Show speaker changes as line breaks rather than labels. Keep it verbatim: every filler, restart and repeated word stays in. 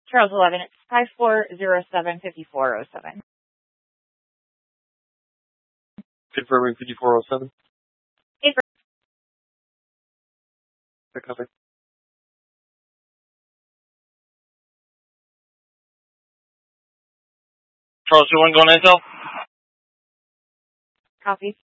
Charles eleven, five four zero seven, five four zero seven.
Confirming fifty-four oh seven. Copy. Charles, you want to go on intel?
Copy.